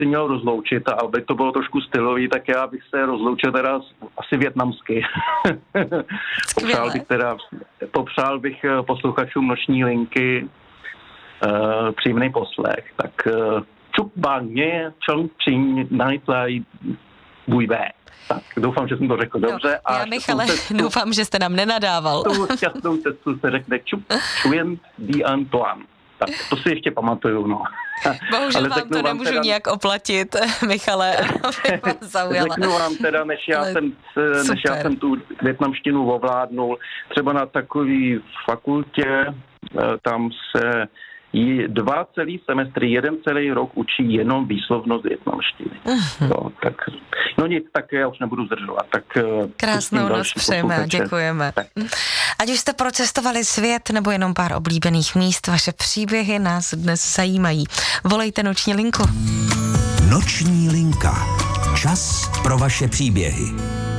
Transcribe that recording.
asi měl rozloučit a aby to bylo trošku stylový, tak já bych se rozloučil teda asi vietnamsky. Popřál bych posluchačům Noční linky příjemný poslech. Tak čup báně, čeln číň, najtlaj, bujvé. Tak, doufám, že jsem to řekl dobře. A já, Michale, doufám, že jste nám nenadával. Tou šťastnou cestu se řekne čujem dian toan. Tak, to si ještě pamatuju, no. Bohužel vám to nemůžu nijak oplatit, Michale, aby vás zaujala. Řeknu vám teda, než já jsem tu vietnamštinu ovládnul, třeba na takový fakultě, tam se dva celý semestry, jeden celý rok učí jenom výslovnost vietnamštiny. No nic, tak já už nebudu zdržovat. Tak krásnou noc přejeme a děkujeme. Tak. Ať už jste procestovali svět nebo jenom pár oblíbených míst, vaše příběhy nás dnes zajímají. Volejte Noční linku. Noční linka. Čas pro vaše příběhy.